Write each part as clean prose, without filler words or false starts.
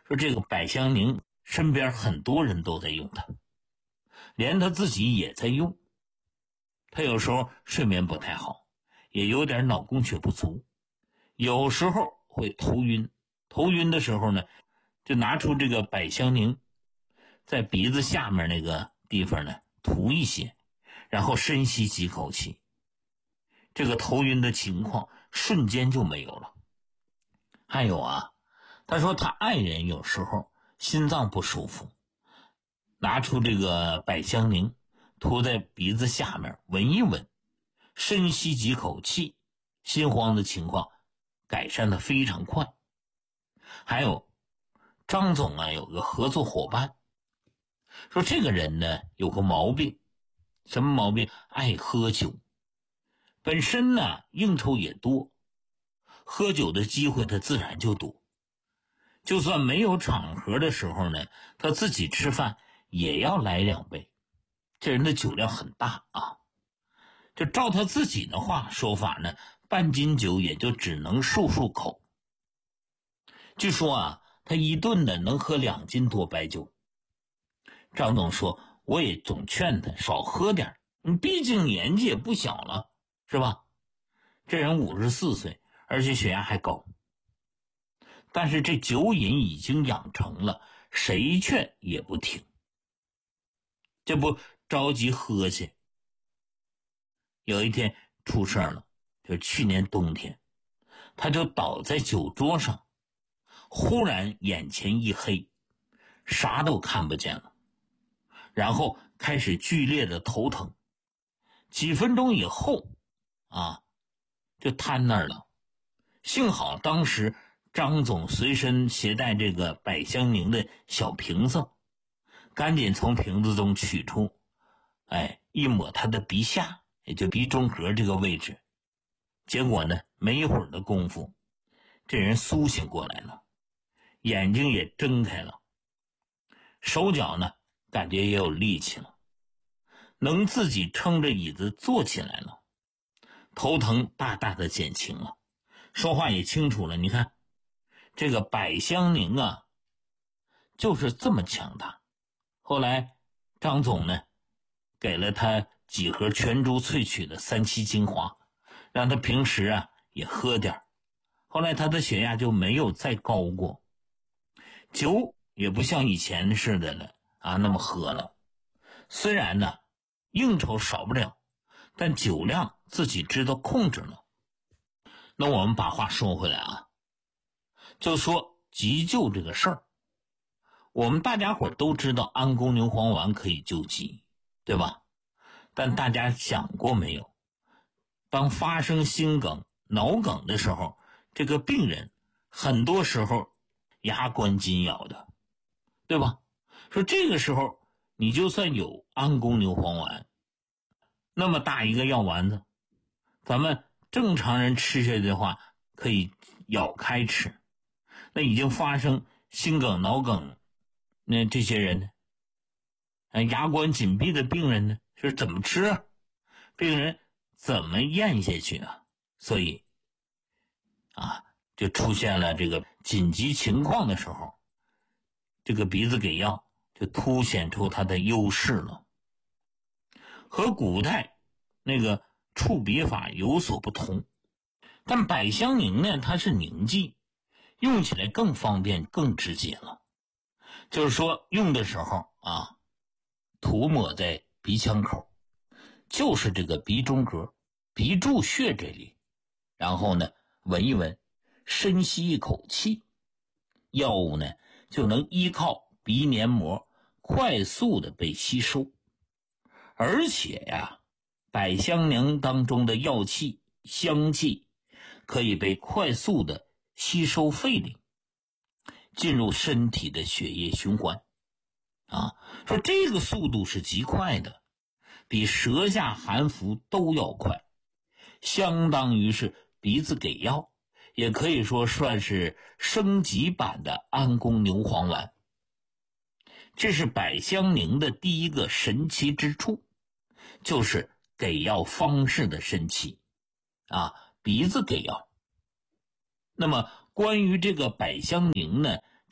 说这个百香宁身边很多人都在用它，连他自己也在用。他有时候睡眠不太好，也有点脑供血不足，有时候会头晕，头晕的时候呢，就拿出这个百香宁，在鼻子下面那个地方呢涂一些，然后深吸几口气，这个头晕的情况瞬间就没有了。还有啊，他说他爱人有时候心脏不舒服，拿出这个百香宁涂在鼻子下面闻一闻，深吸几口气，心慌的情况改善的非常快。还有张总啊，有个合作伙伴，说这个人呢有个毛病，什么毛病？爱喝酒，本身呢应酬也多，喝酒的机会他自然就多，就算没有场合的时候呢，他自己吃饭也要来2杯，这人的酒量很大啊。就照他自己的话说法呢，半斤酒也就只能漱口。据说啊，他一顿呢能喝2斤多白酒。张总说，我也总劝他少喝点，你毕竟年纪也不小了，是吧？这人54岁，而且血压还高。但是这酒瘾已经养成了，谁劝也不听。这不着急喝去。有一天出事了，就去年冬天，他就倒在酒桌上，忽然眼前一黑，啥都看不见了，然后开始剧烈的头疼，几分钟以后就瘫那儿了。幸好当时张总随身携带这个百香宁的小瓶子，赶紧从瓶子中取出，一抹他的鼻下，也就鼻中隔这个位置。结果呢，没一会儿的功夫，这人苏醒过来了，眼睛也睁开了，手脚呢感觉也有力气了，能自己撑着椅子坐起来了，头疼大大的减轻了，说话也清楚了。你看这个百香宁啊，就是这么强大。后来张总呢给了他几盒全株萃取的3七精华，让他平时啊也喝点。后来他的血压就没有再高过，酒也不像以前似的了那么喝了。虽然呢应酬少不了，但酒量自己知道控制了。那我们把话说回来就说急救这个事儿，我们大家伙都知道安宫牛黄丸可以救急，对吧？但大家想过没有，当发生心梗、脑梗的时候，这个病人很多时候牙关紧咬的，对吧？说这个时候你就算有安宫牛黄丸，那么大一个药丸子，咱们正常人吃下去的话可以咬开吃，那已经发生心梗、脑梗，那这些人呢，牙关紧闭的病人呢是怎么吃啊？病人怎么咽下去啊？所以就出现了这个紧急情况的时候，这个鼻子给药就凸显出它的优势了。和古代那个触鼻法有所不同，但百香宁呢，它是凝剂，用起来更方便更直接了。就是说用的时候涂抹在鼻腔口，就是这个鼻中隔、鼻柱穴这里，然后呢闻一闻，深吸一口气，药物呢就能依靠鼻黏膜快速的被吸收。而且百香宁当中的药气、香气可以被快速的吸收肺里，进入身体的血液循环说这个速度是极快的，比舌下含服都要快，相当于是鼻子给药，也可以说算是升级版的安宫牛黄丸。这是百香宁的第一个神奇之处，就是给药方式的神奇鼻子给药。那么关于这个百香宁呢，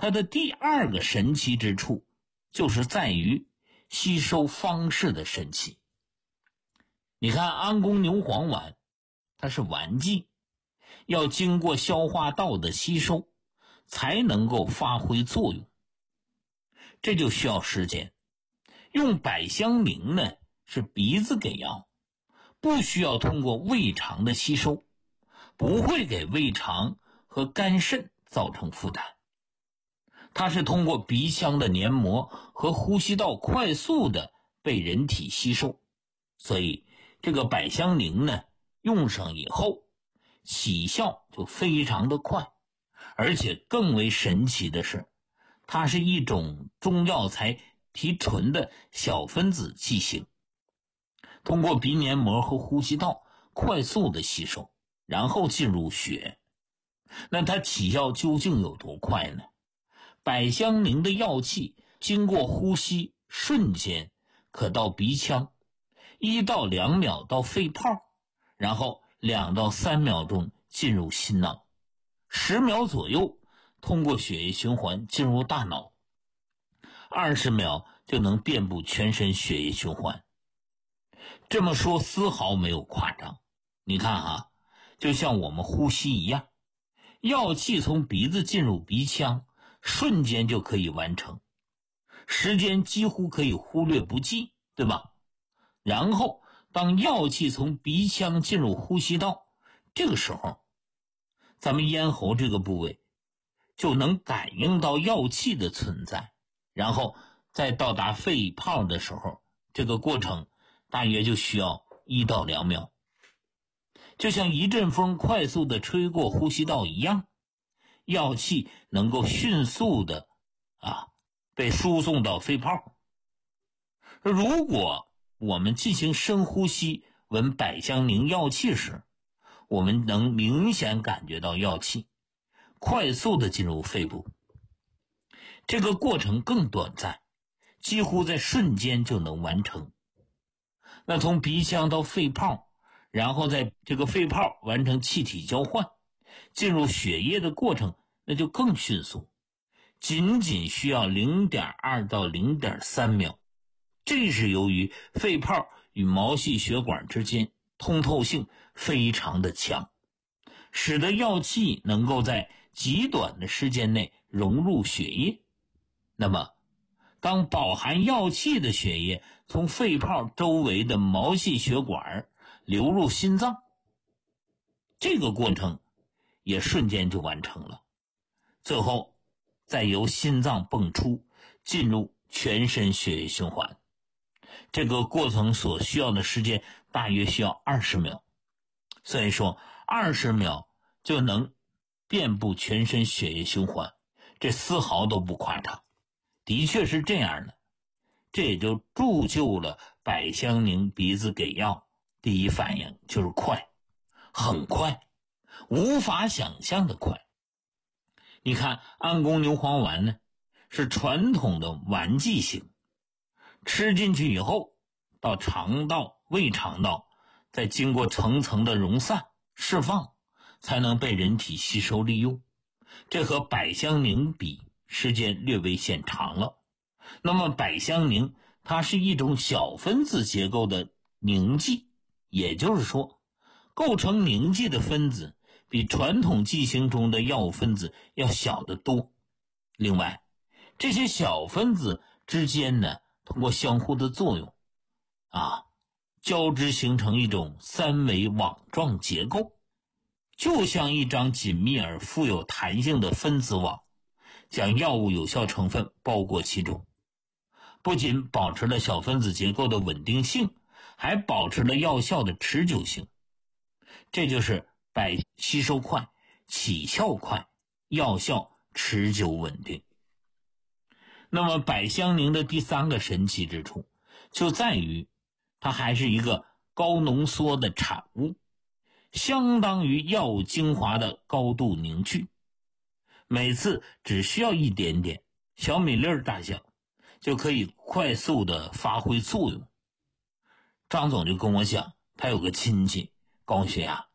它的第二个神奇之处就是在于吸收方式的神奇。你看安宫牛黄丸，它是丸剂，要经过消化道的吸收才能够发挥作用，这就需要时间。用百香凝呢，是鼻子给药，不需要通过胃肠的吸收，不会给胃肠和肝肾造成负担。它是通过鼻腔的黏膜和呼吸道快速的被人体吸收，所以这个百香凝呢，用上以后起效就非常的快。而且更为神奇的是，它是一种中药材提纯的小分子剂型，通过鼻黏膜和呼吸道快速的吸收，然后进入血。那它起效究竟有多快呢？百香凝的药气经过呼吸瞬间可到鼻腔，1到2秒到肺泡，然后2到3秒钟进入心脏，10秒左右通过血液循环进入大脑，20秒就能遍布全身血液循环。这么说丝毫没有夸张。你看啊，就像我们呼吸一样，药气从鼻子进入鼻腔瞬间就可以完成，时间几乎可以忽略不计，对吧？然后当药气从鼻腔进入呼吸道，这个时候咱们咽喉这个部位就能感应到药气的存在，然后在到达肺泡的时候，这个过程大约就需要1到2秒。就像一阵风快速的吹过呼吸道一样，药气能够迅速的被输送到肺泡。如果我们进行深呼吸闻百香凝药气时，我们能明显感觉到药气快速的进入肺部，这个过程更短暂，几乎在瞬间就能完成。那从鼻腔到肺泡，然后在这个肺泡完成气体交换，进入血液的过程那就更迅速，仅需要0.2到0.3秒。这是由于肺泡与毛细血管之间通透性非常的强，使得药气能够在极短的时间内融入血液。那么当饱含药气的血液从肺泡周围的毛细血管流入心脏，这个过程也瞬间就完成了，最后再由心脏泵出，进入全身血液循环。这个过程所需要的时间大约需要20秒，所以说20秒就能遍布全身血液循环，这丝毫都不夸张，的确是这样的。这也就铸就了百香凝鼻子给药第一反应就是快，很快，无法想象的快。你看安宫牛黄丸呢，是传统的丸剂型，吃进去以后到肠道、胃肠道，再经过层层的溶散释放，才能被人体吸收利用。这和百香凝比，时间略微显长了。那么百香凝它是一种小分子结构的凝剂，也就是说构成凝剂的分子比传统剂型中的药物分子要小得多。另外这些小分子之间呢，通过相互的作用交织形成一种三维网状结构，就像一张紧密而富有弹性的分子网，将药物有效成分包裹其中，不仅保持了小分子结构的稳定性，还保持了药效的持久性。这就是吸收快、起效快、药效持久稳定。那么百香凝的第三个神奇之处就在于它还是一个高浓缩的产物，相当于药物精华的高度凝聚，每次只需要一点点小米粒儿大小就可以快速的发挥作用。张总就跟我讲，他有个亲戚高血压，